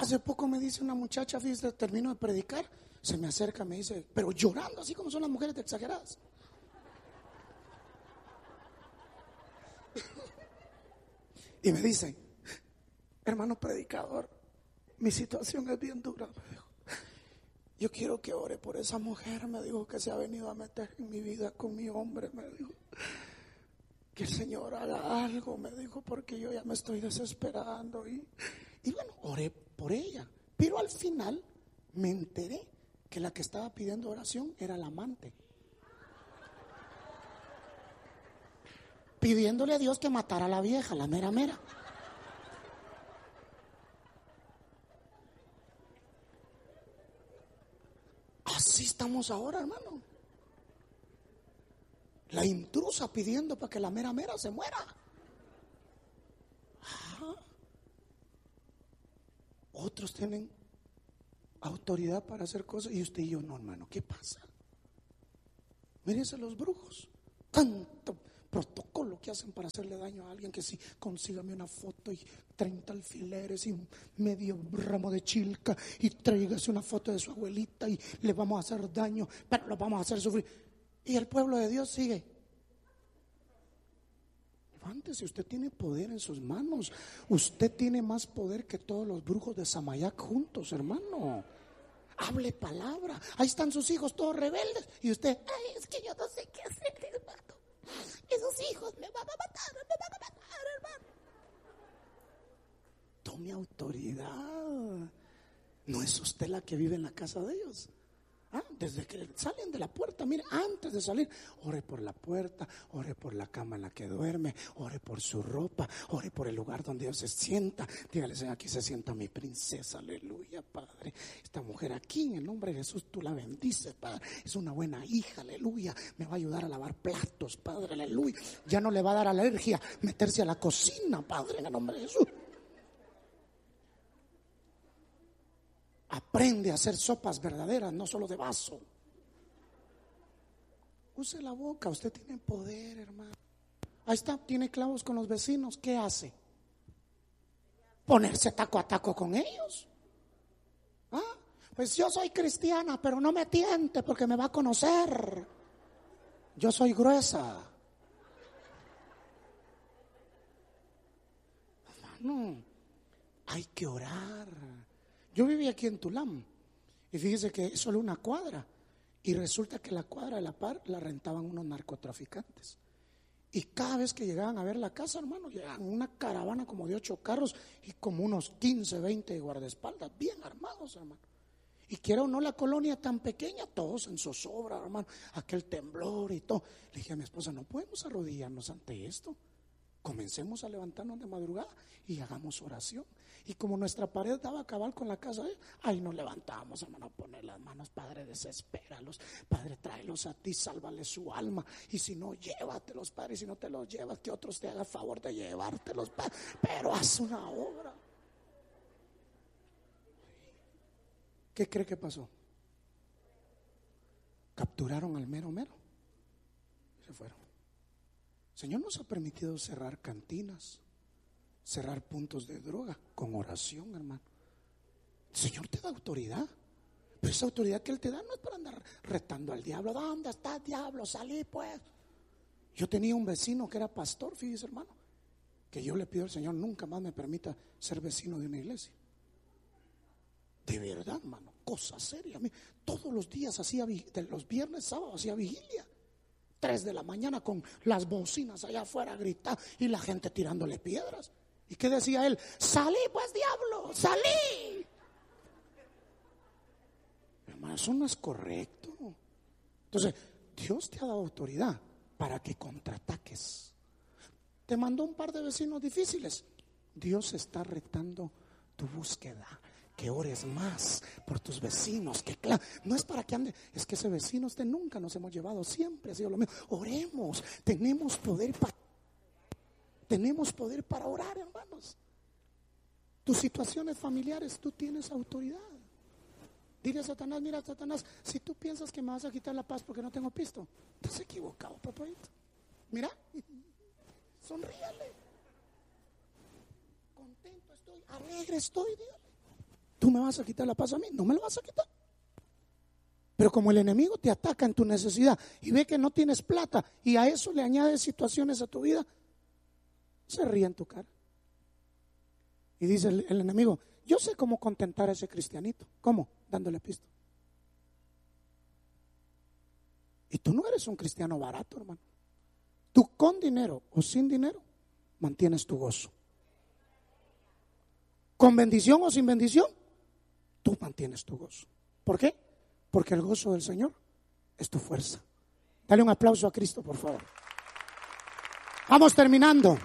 Hace poco me dice una muchacha, fíjate, termino de predicar, se me acerca, me dice, pero llorando, así como son las mujeres de exageradas. Y me dice, hermano predicador, mi situación es bien dura, me dijo. Yo quiero que ore por esa mujer, me dijo, que se ha venido a meter en mi vida con mi hombre, me dijo. Que el Señor haga algo, me dijo, porque yo ya me estoy desesperando. Y bueno, oré por ella. Pero al final me enteré que la que estaba pidiendo oración era la amante, pidiéndole a Dios que matara a la vieja, la mera mera. Así estamos ahora, hermano. La intrusa pidiendo para que la mera mera se muera. Otros tienen autoridad para hacer cosas y usted y yo no, hermano. ¿Qué pasa? Mírense los brujos. Tanto protocolo que hacen para hacerle daño a alguien, que si consígame una foto y 30 alfileres y un medio ramo de chilca y tráigase una foto de su abuelita y le vamos a hacer daño, pero lo vamos a hacer sufrir. Y el pueblo de Dios sigue. Levántese, usted tiene poder en sus manos. Usted tiene más poder que todos los brujos de Samayac juntos, hermano. Hable palabra. Ahí están sus hijos todos rebeldes y usted, ay, es que yo no sé qué hacer, hermano. Esos hijos me van a matar, hermano. Tome autoridad. ¿No es usted la que vive en la casa de ellos? Desde que salen de la puerta, mire, antes de salir, ore por la puerta, ore por la cama en la que duerme, ore por su ropa, ore por el lugar donde Dios se sienta. Dígale, Señor, aquí se sienta mi princesa, aleluya, Padre. Esta mujer aquí, en el nombre de Jesús, tú la bendices, Padre. Es una buena hija, aleluya. Me va a ayudar a lavar platos, Padre, aleluya. Ya no le va a dar alergia meterse a la cocina, Padre, en el nombre de Jesús. Aprende a hacer sopas verdaderas, no solo de vaso. Use la boca, usted tiene poder, hermano. Ahí está, tiene clavos con los vecinos, ¿qué hace? Ponerse taco a taco con ellos. Pues yo soy cristiana, pero no me tiente porque me va a conocer. Yo soy gruesa. Hermano, hay que orar. Yo viví aquí en Tulam y fíjese que es solo una cuadra y resulta que la cuadra de la par la rentaban unos narcotraficantes y cada vez que llegaban a ver la casa, hermano, llegaban una caravana como de 8 carros y como unos 15, 20 guardaespaldas bien armados, hermano. Y quiera o no, la colonia tan pequeña, todos en zozobra, hermano, aquel temblor y todo. Le dije a mi esposa, no podemos arrodillarnos ante esto. Comencemos a levantarnos de madrugada y hagamos oración. Y como nuestra pared daba cabal con la casa, ahí nos levantábamos, hermano, a poner las manos. Padre, desespéralos. Padre, tráelos a ti, sálvales su alma. Y si no, llévatelos, Padre. Y si no te los llevas, que otros te hagan favor de llevártelos, Padre. Pero haz una obra. ¿Qué cree que pasó? Capturaron al mero mero y se fueron. El Señor nos ha permitido cerrar cantinas, cerrar puntos de droga con oración, hermano. El Señor te da autoridad, pero esa autoridad que Él te da no es para andar retando al diablo. ¿Dónde está el diablo? Salí pues. Yo tenía un vecino que era pastor, fíjese, hermano, que yo le pido al Señor nunca más me permita ser vecino de una iglesia. De verdad, hermano, cosa seria. Todos los días hacía, de los viernes, sábados hacía vigilia. 3 de la mañana con las bocinas allá afuera gritando y la gente tirándole piedras. ¿Y qué decía él? Salí pues, diablo, salí. Hermano, eso no es correcto. Entonces, Dios te ha dado autoridad para que contraataques. Te mandó un par de vecinos difíciles. Dios está retando tu búsqueda. Que ores más por tus vecinos, que claro, no es para que ande, es que ese vecino usted nunca nos hemos llevado, siempre ha sido lo mismo. Oremos, tenemos poder para orar, hermanos. Tus situaciones familiares, tú tienes autoridad. Dile a Satanás, mira, Satanás, si tú piensas que me vas a quitar la paz porque no tengo pisto, estás equivocado, papayito. Mira, sonríale. Contento estoy, alegre estoy, dígale. ¿Tú me vas a quitar la paz a mí? No me la vas a quitar. Pero como el enemigo te ataca en tu necesidad y ve que no tienes plata y a eso le añades situaciones a tu vida, se ríe en tu cara. Y dice el enemigo, yo sé cómo contentar a ese cristianito. ¿Cómo? Dándole pisto. Y tú no eres un cristiano barato, hermano. Tú con dinero o sin dinero mantienes tu gozo. Con bendición o sin bendición, tú mantienes tu gozo. ¿Por qué? Porque el gozo del Señor es tu fuerza. Dale un aplauso a Cristo, por favor. Vamos terminando.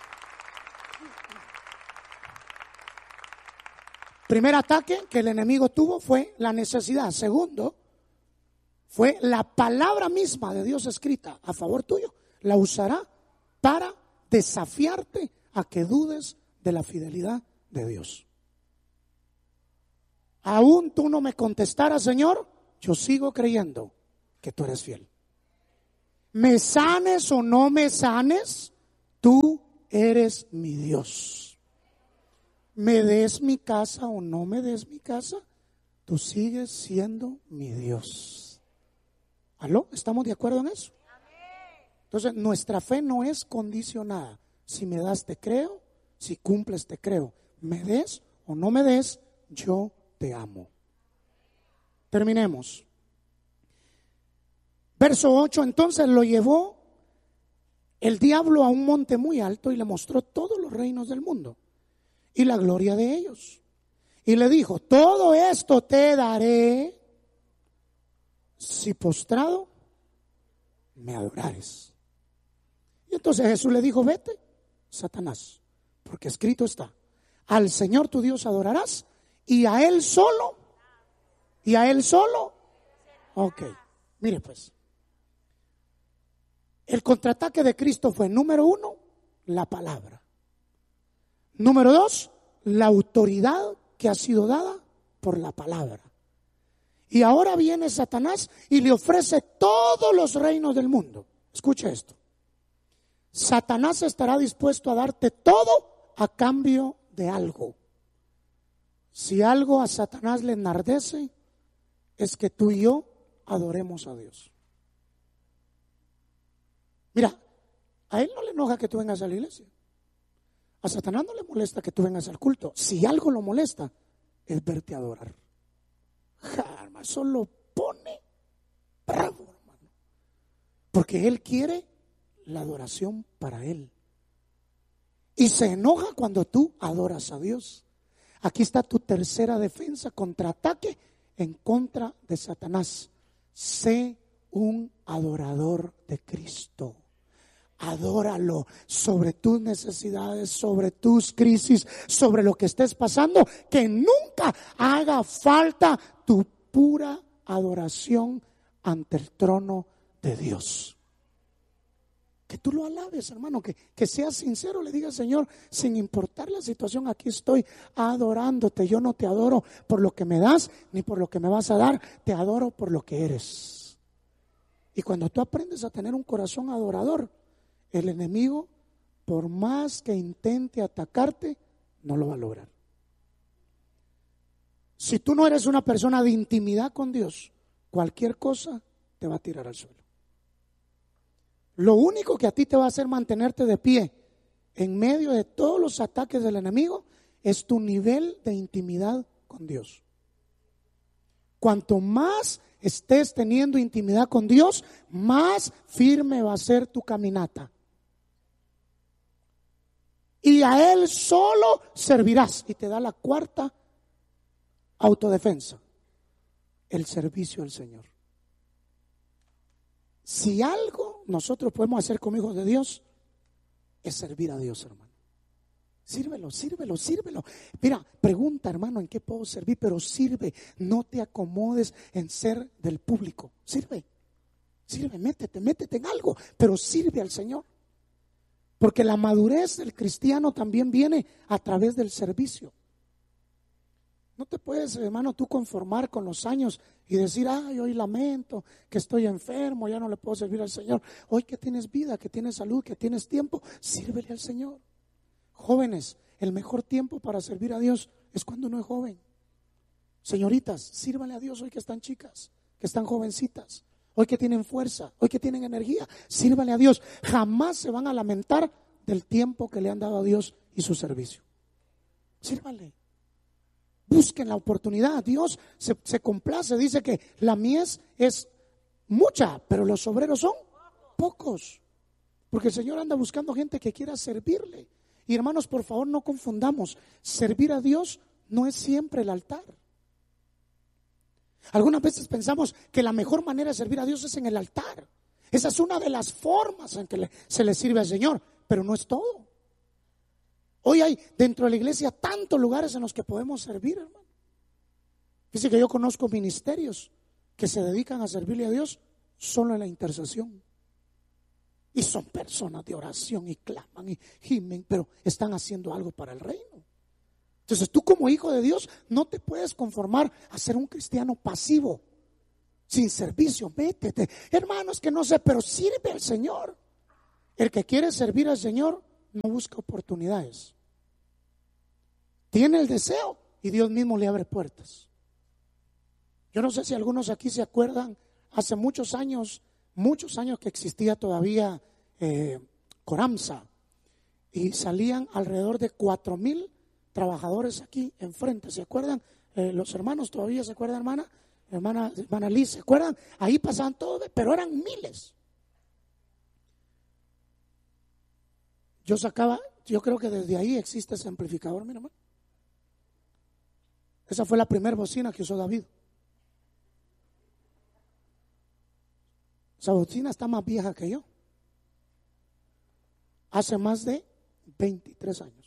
Primer ataque que el enemigo tuvo fue la necesidad. Segundo, fue la palabra misma de Dios escrita a favor tuyo. La usará para desafiarte a que dudes de la fidelidad de Dios. Aún tú no me contestaras, Señor, yo sigo creyendo que tú eres fiel. Me sanes o no me sanes, tú eres mi Dios. Me des mi casa o no me des mi casa, tú sigues siendo mi Dios. ¿Aló? ¿Estamos de acuerdo en eso? Entonces, nuestra fe no es condicionada. Si me das, te creo. Si cumples, te creo. Me des o no me des, yo te amo. Terminemos. Verso 8, entonces lo llevó el diablo a un monte muy alto y le mostró todos los reinos del mundo y la gloria de ellos. Y le dijo, todo esto te daré si postrado me adorares. Y entonces Jesús le dijo, vete, Satanás, porque escrito está, al Señor tu Dios adorarás y a Él solo, ok, mire pues, el contraataque de Cristo fue, número 1, la palabra. Número 2, la autoridad que ha sido dada por la palabra. Y ahora viene Satanás y le ofrece todos los reinos del mundo. Escuche esto. Satanás estará dispuesto a darte todo a cambio de algo. Si algo a Satanás le enardece, es que tú y yo adoremos a Dios. Mira, a él no le enoja que tú vengas a la iglesia. A Satanás no le molesta que tú vengas al culto. Si algo lo molesta, es verte adorar. Jamás, eso lo pone bravo, hermano. Porque él quiere la adoración para él. Y se enoja cuando tú adoras a Dios. Aquí está tu tercera defensa, contraataque en contra de Satanás. Sé un adorador de Cristo. Adóralo sobre tus necesidades, sobre tus crisis, sobre lo que estés pasando. Que nunca haga falta tu pura adoración ante el trono de Dios. Que tú lo alabes, hermano, que seas sincero, le digas, Señor, sin importar la situación, aquí estoy adorándote. Yo no te adoro por lo que me das, ni por lo que me vas a dar, te adoro por lo que eres. Y cuando tú aprendes a tener un corazón adorador, el enemigo, por más que intente atacarte, no lo va a lograr. Si tú no eres una persona de intimidad con Dios, cualquier cosa te va a tirar al suelo. Lo único que a ti te va a hacer mantenerte de pie en medio de todos los ataques del enemigo es tu nivel de intimidad con Dios. Cuanto más estés teniendo intimidad con Dios, más firme va a ser tu caminata. Y a Él solo servirás. Y te da la cuarta autodefensa: el servicio al Señor. Si algo nosotros podemos hacer como hijos de Dios, es servir a Dios, hermano. Sírvelo, sírvelo, sírvelo. Mira, pregunta, hermano, ¿en qué puedo servir? Pero sirve, no te acomodes en ser del público. Sirve, métete en algo, pero sirve al Señor. Porque la madurez del cristiano también viene a través del servicio. No te puedes, hermano, tú conformar con los años y decir, ay, hoy lamento que estoy enfermo, ya no le puedo servir al Señor. Hoy que tienes vida, que tienes salud, que tienes tiempo, sírvele al Señor. Jóvenes, el mejor tiempo para servir a Dios es cuando uno es joven. Señoritas, sírvanle a Dios hoy que están chicas, que están jovencitas, hoy que tienen fuerza, hoy que tienen energía. Sírvanle a Dios. Jamás se van a lamentar del tiempo que le han dado a Dios y su servicio. Sírvanle. Busquen la oportunidad. Dios se complace. Dice que la mies es mucha, pero los obreros son pocos. Porque el Señor anda buscando gente que quiera servirle. Y hermanos, por favor, no confundamos. Servir a Dios no es siempre el altar. Algunas veces pensamos que la mejor manera de servir a Dios es en el altar. Esa es una de las formas en que se le sirve al Señor, pero no es todo. Hoy hay dentro de la iglesia tantos lugares en los que podemos servir, hermano. Dice que yo conozco ministerios que se dedican a servirle a Dios solo en la intercesión. Y son personas de oración y claman y gimen, pero están haciendo algo para el reino. Entonces tú como hijo de Dios no te puedes conformar a ser un cristiano pasivo, sin servicio. Métete. Hermanos, que no sé, pero sirve al Señor. El que quiere servir al Señor no busca oportunidades. Tiene el deseo y Dios mismo le abre puertas. Yo no sé si algunos aquí se acuerdan, hace muchos años que existía todavía Coramsa, y salían alrededor de 4,000 trabajadores aquí enfrente. ¿Se acuerdan? Los hermanos todavía se acuerdan, hermana Liz, ¿se acuerdan? Ahí pasaban todos, pero eran miles. Yo creo que desde ahí existe ese amplificador, mi hermano. Esa fue la primera bocina que usó David. Esa bocina está más vieja que yo. Hace más de 23 años.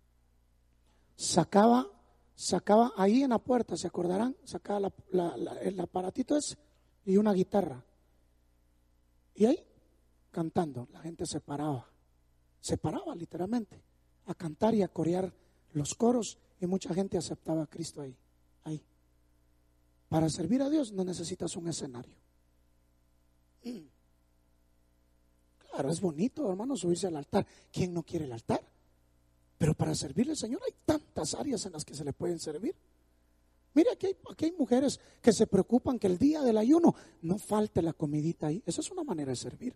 Sacaba ahí en la puerta, ¿se acordarán? Sacaba el aparatito ese y una guitarra. Y ahí, cantando, la gente se paraba literalmente a cantar y a corear los coros, y mucha gente aceptaba a Cristo ahí. Para servir a Dios no necesitas un escenario. Claro, es bonito, hermano, subirse al altar. ¿Quién no quiere el altar? Pero para servirle al Señor hay tantas áreas en las que se le pueden servir. Mire, aquí hay mujeres que se preocupan que el día del ayuno no falte la comidita ahí. Esa es una manera de servir.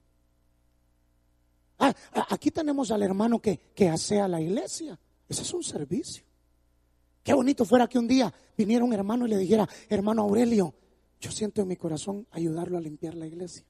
Aquí tenemos al hermano que asea la iglesia. Ese es un servicio. Qué bonito fuera que un día viniera un hermano y le dijera: hermano Aurelio, yo siento en mi corazón ayudarlo a limpiar la iglesia.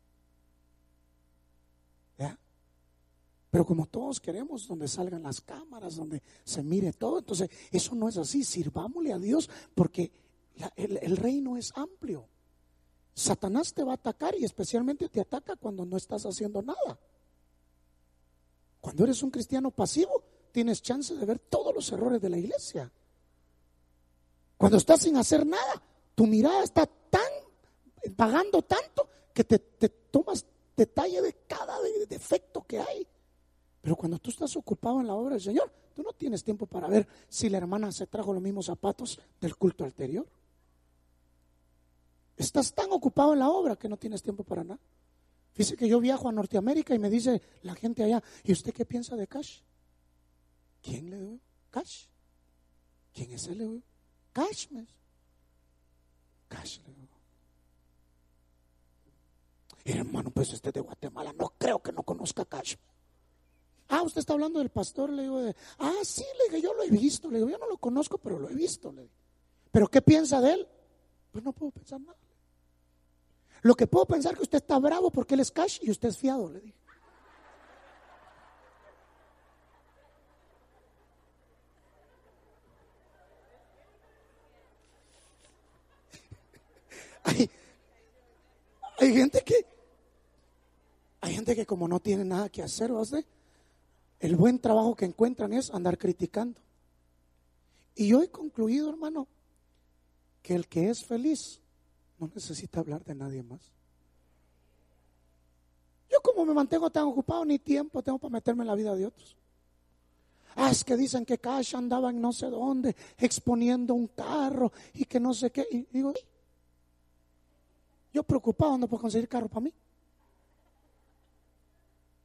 ¿Ya? Pero como todos queremos donde salgan las cámaras, donde se mire todo, entonces eso no es así. Sirvámosle a Dios porque el reino es amplio. Satanás te va a atacar, y especialmente te ataca cuando no estás haciendo nada. Cuando eres un cristiano pasivo, tienes chance de ver todos los errores de la iglesia. Cuando estás sin hacer nada, tu mirada está pagando tanto que te tomas detalle de cada defecto que hay. Pero cuando tú estás ocupado en la obra del Señor, tú no tienes tiempo para ver si la hermana se trajo los mismos zapatos del culto anterior. Estás tan ocupado en la obra que no tienes tiempo para nada. Dice que yo viajo a Norteamérica y me dice la gente allá: ¿y usted qué piensa de Cash? ¿Quién le dio? Cash. ¿Quién es él? Cash. Cash le dio. Hermano, pues usted es de Guatemala, no creo que no conozca a Cash. Usted está hablando del pastor, le digo. Sí, le digo, yo lo he visto. Le digo, yo no lo conozco, pero lo he visto. Le digo, ¿pero qué piensa de él? Pues no puedo pensar nada. Lo que puedo pensar es que usted está bravo porque él es Cash y usted es fiado, le dije. Hay gente que como no tiene nada que hacer, ¿verdad? El buen trabajo que encuentran es andar criticando. Y yo he concluido, hermano, que el que es feliz no necesita hablar de nadie más. Yo como me mantengo tan ocupado, ni tiempo tengo para meterme en la vida de otros. Es que dicen que Cash andaba en no sé dónde exponiendo un carro y que no sé qué. Y digo, yo preocupado ando por conseguir carro para mí.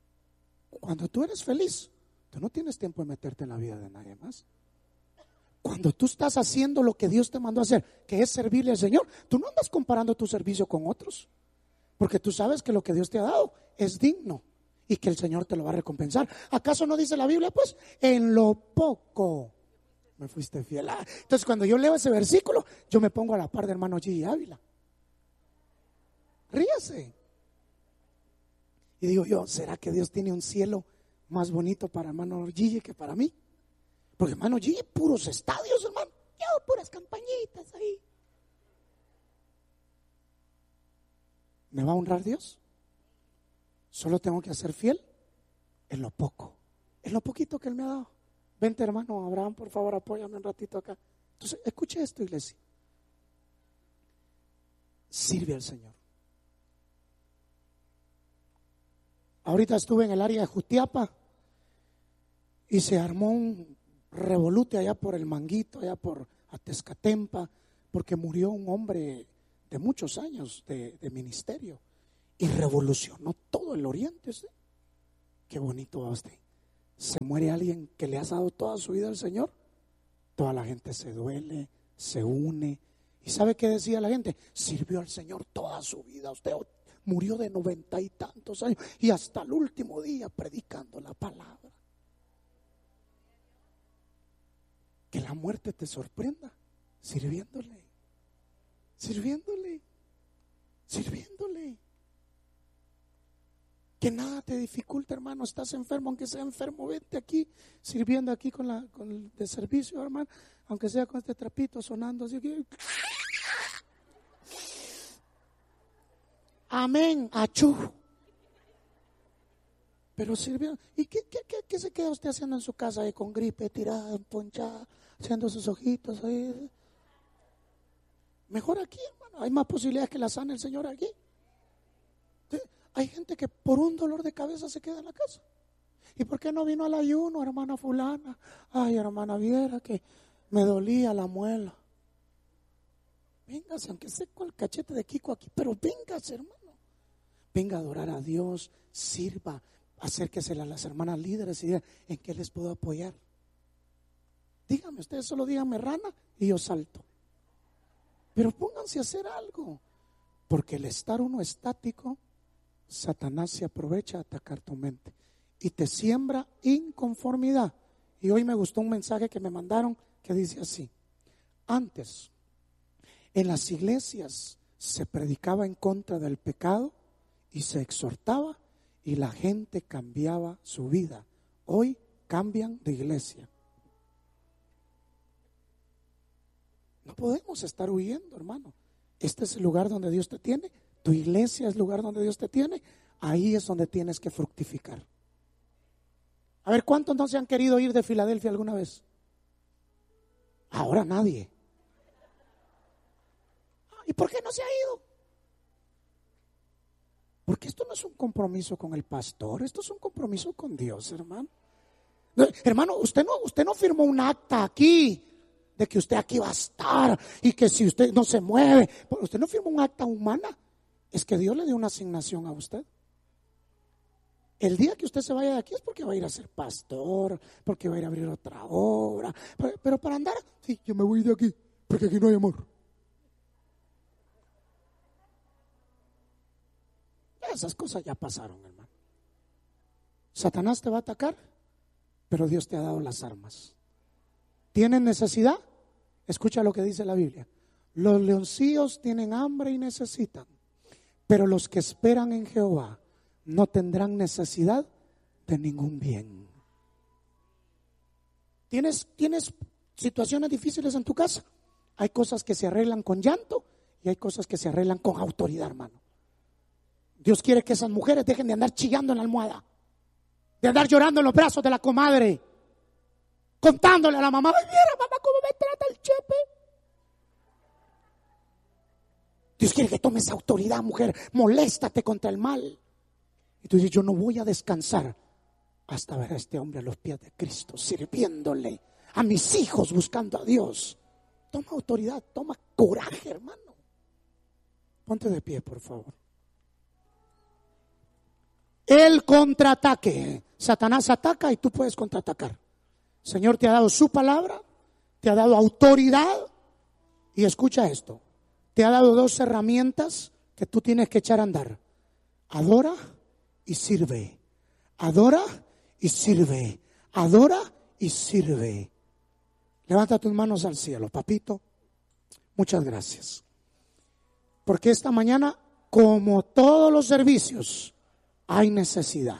Cuando tú eres feliz, tú no tienes tiempo de meterte en la vida de nadie más. cuando tú estás haciendo lo que Dios te mandó a hacer, que es servirle al Señor, tú no andas comparando tu servicio con otros, porque tú sabes que lo que Dios te ha dado es digno y que el Señor te lo va a recompensar. ¿Acaso no dice la Biblia? Pues en lo poco me fuiste fiel. Entonces cuando yo leo ese versículo, yo me pongo a la par de hermano Gigi Ávila. Ríase. Y digo yo, ¿será que Dios tiene un cielo más bonito para hermano Gigi que para mí? Porque hermano Gigi, puros estadios, hermano. Yo, puras campañitas ahí. ¿Me va a honrar Dios? Solo tengo que ser fiel en lo poco, en lo poquito que Él me ha dado. Vente hermano Abraham, por favor, apóyame un ratito acá. Entonces, escuche esto, iglesia. Sirve al Señor. Ahorita estuve en el área de Jutiapa y se armó un revolute allá por el Manguito, allá por Atezcatempa, porque murió un hombre de muchos años de ministerio y revolucionó todo el oriente. ¿Sí? Qué bonito va usted. Se muere alguien que le ha dado toda su vida al Señor, toda la gente se duele, se une. ¿Y sabe qué decía la gente? Sirvió al Señor toda su vida. Usted murió de 90 y tantos años y hasta el último día predicando la palabra. Que la muerte te sorprenda sirviéndole, sirviéndole, sirviéndole. Que nada te dificulte, hermano. Estás enfermo, aunque sea enfermo, vente aquí, sirviendo aquí con el de servicio, hermano, aunque sea con este trapito sonando así. Amén, achú. Pero sirviendo. ¿Y qué se queda usted haciendo en su casa ahí con gripe, tirada, ponchada, haciendo sus ojitos ahí? Mejor aquí, hermano. Hay más posibilidades que la sane el Señor aquí. ¿Sí? Hay gente que por un dolor de cabeza se queda en la casa. ¿Y por qué no vino al ayuno, hermana fulana? Ay, hermana, viera que me dolía la muela. Véngase, aunque sea con el cachete de Kiko aquí, pero véngase, hermano. Venga a adorar a Dios, sirva, acérquese a las hermanas líderes y diga, ¿en qué les puedo apoyar? Díganme, ustedes solo díganme rana y yo salto. Pero pónganse a hacer algo, porque el estar uno estático, Satanás se aprovecha a atacar tu mente y te siembra inconformidad. Y hoy me gustó un mensaje que me mandaron que dice así: antes en las iglesias se predicaba en contra del pecado y se exhortaba y la gente cambiaba su vida. Hoy cambian de iglesia. No podemos estar huyendo, hermano. Este es el lugar donde Dios te tiene. Tu iglesia es el lugar donde Dios te tiene. Ahí es donde tienes que fructificar. A ver, ¿cuántos no se han querido ir de Filadelfia alguna vez? Ahora nadie. ¿Y por qué no se ha ido? Porque esto no es un compromiso con el pastor, esto es un compromiso con Dios, hermano. Hermano, usted no firmó un acta aquí de que usted aquí va a estar y que si usted no se mueve, usted no firmó un acta humana. Es que Dios le dio una asignación a usted. El día que usted se vaya de aquí es porque va a ir a ser pastor, porque va a ir a abrir otra obra. Pero para andar, sí, yo me voy de aquí, porque aquí no hay amor. Esas cosas ya pasaron, hermano. Satanás te va a atacar, pero Dios te ha dado las armas. ¿Tienen necesidad? Escucha lo que dice la Biblia. Los leoncillos tienen hambre y necesitan, pero los que esperan en Jehová no tendrán necesidad de ningún bien. ¿Tienes situaciones difíciles en tu casa? Hay cosas que se arreglan con llanto y hay cosas que se arreglan con autoridad, hermano. Dios quiere que esas mujeres dejen de andar chillando en la almohada, de andar llorando en los brazos de la comadre, contándole a la mamá, ay, mira mamá cómo me trata el chepe. Dios quiere que tomes autoridad, mujer, moléstate contra el mal. Y tú dices, yo no voy a descansar hasta ver a este hombre a los pies de Cristo, sirviéndole a mis hijos, buscando a Dios. Toma autoridad, toma coraje, hermano. Ponte de pie, por favor. El contraataque. Satanás ataca y tú puedes contraatacar. El Señor te ha dado su palabra, te ha dado autoridad. Y escucha esto, te ha dado 2 herramientas que tú tienes que echar a andar. Adora y sirve. Adora y sirve. Adora y sirve. Levanta tus manos al cielo, papito. Muchas gracias. Porque esta mañana, como todos los servicios, hay necesidad.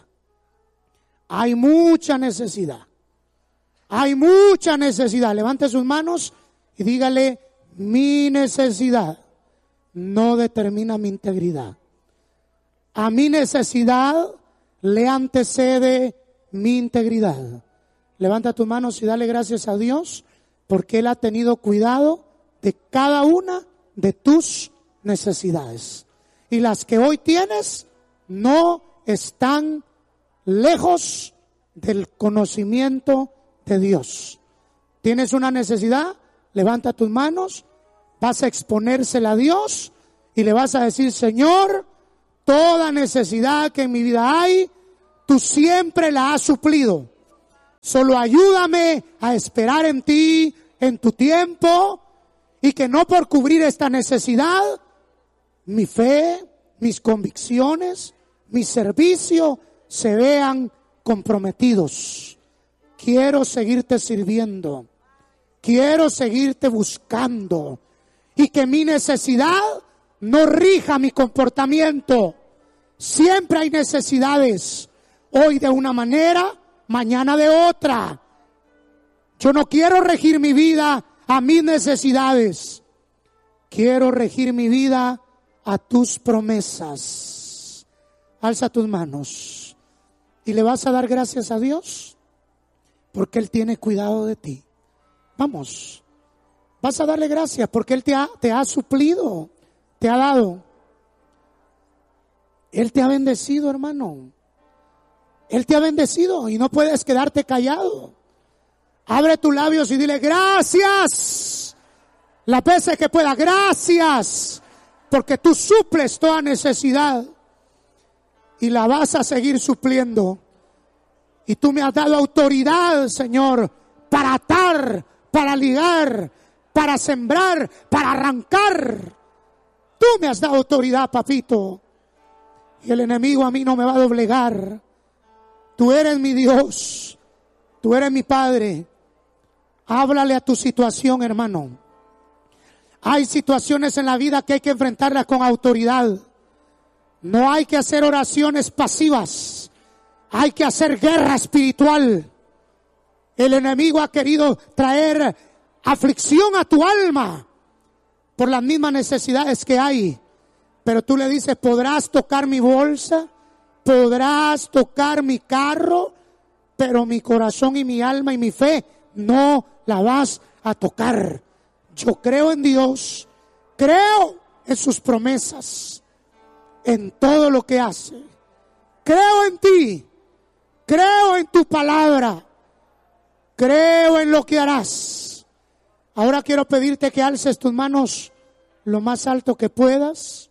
Hay mucha necesidad. Hay mucha necesidad. Levante sus manos y dígale: mi necesidad no determina mi integridad. A mi necesidad le antecede mi integridad. Levanta tus manos y dale gracias a Dios porque Él ha tenido cuidado de cada una de tus necesidades. Y las que hoy tienes no están lejos del conocimiento de Dios. ¿Tienes una necesidad? Levanta tus manos, vas a exponérsela a Dios y le vas a decir: Señor, toda necesidad que en mi vida hay, tú siempre la has suplido. Solo ayúdame a esperar en ti, en tu tiempo, y que no por cubrir esta necesidad, mi fe, mis convicciones, mi servicio se vean comprometidos. Quiero seguirte sirviendo. Quiero seguirte buscando. Y que mi necesidad no rija mi comportamiento. Siempre hay necesidades. Hoy de una manera, mañana de otra. Yo no quiero regir mi vida a mis necesidades. Quiero regir mi vida a tus promesas. Alza tus manos y le vas a dar gracias a Dios porque Él tiene cuidado de ti. Vamos, vas a darle gracias porque Él te ha suplido, te ha dado. Él te ha bendecido, hermano. Él te ha bendecido y no puedes quedarte callado. Abre tus labios y dile: gracias. Las veces que pueda, gracias. Porque tú suples toda necesidad y la vas a seguir supliendo. Y tú me has dado autoridad, Señor, para atar, para ligar, para sembrar, para arrancar. Tú me has dado autoridad, papito. Y el enemigo a mí no me va a doblegar. Tú eres mi Dios. Tú eres mi Padre. Háblale a tu situación, hermano. Hay situaciones en la vida que hay que enfrentarlas con autoridad. No hay que hacer oraciones pasivas. Hay que hacer guerra espiritual. El enemigo ha querido traer aflicción a tu alma por las mismas necesidades que hay. Pero tú le dices: podrás tocar mi bolsa, podrás tocar mi carro, pero mi corazón y mi alma y mi fe no la vas a tocar. Yo creo en Dios, creo en sus promesas, en todo lo que hace. Creo en ti, creo en tu palabra, creo en lo que harás. Ahora quiero pedirte que alces tus manos lo más alto que puedas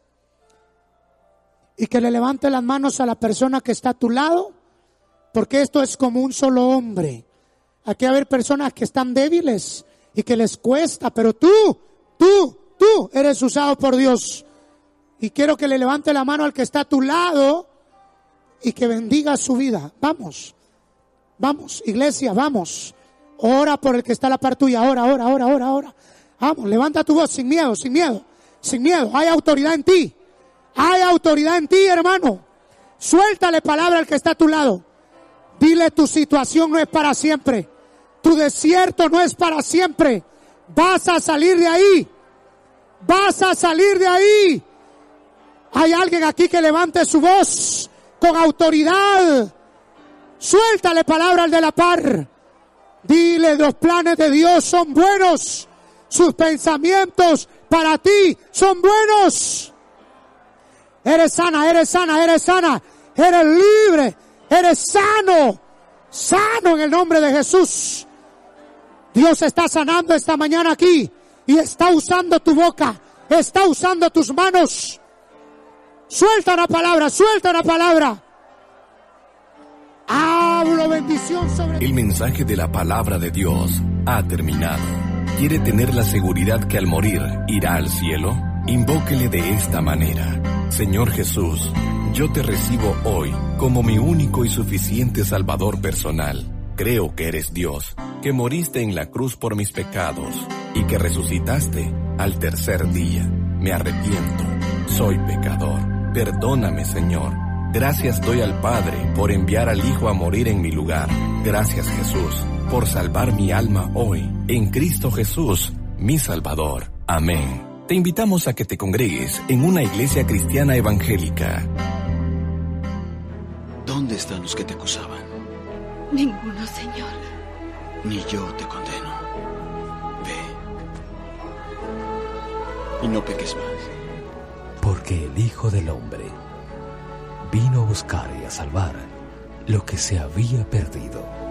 y que le levantes las manos a la persona que está a tu lado, porque esto es como un solo hombre. Aquí va a haber personas que están débiles y que les cuesta, pero tú eres usado por Dios. Y quiero que le levante la mano al que está a tu lado y que bendiga su vida. Vamos, iglesia, vamos. Ora por el que está a la par tuya, ora. Vamos, levanta tu voz sin miedo. Hay autoridad en ti. Hay autoridad en ti, hermano. Suéltale palabra al que está a tu lado. Dile: tu situación no es para siempre. Tu desierto no es para siempre. Vas a salir de ahí. Hay alguien aquí que levante su voz con autoridad. Suéltale palabra al de la par. Dile: los planes de Dios son buenos. Sus pensamientos para ti son buenos. Eres sana. Eres libre. Eres sano en el nombre de Jesús. Dios está sanando esta mañana aquí y está usando tu boca, está usando tus manos. Suelta una palabra. Hablo bendición sobre ti. El mensaje de la palabra de Dios ha terminado. ¿Quiere tener la seguridad que al morir irá al cielo? Invóquele de esta manera: Señor Jesús, yo te recibo hoy como mi único y suficiente Salvador personal. Creo que eres Dios, que moriste en la cruz por mis pecados y que resucitaste al tercer día. Me arrepiento, soy pecador. Perdóname, Señor. Gracias doy al Padre por enviar al Hijo a morir en mi lugar. Gracias, Jesús, por salvar mi alma hoy, en Cristo Jesús, mi Salvador. Amén. Te invitamos a que te congregues en una iglesia cristiana evangélica. ¿Dónde están los que te acusaban? Ninguno, Señor. Ni yo te condeno. Ve. Y no peques más. Porque el Hijo del Hombre vino a buscar y a salvar lo que se había perdido.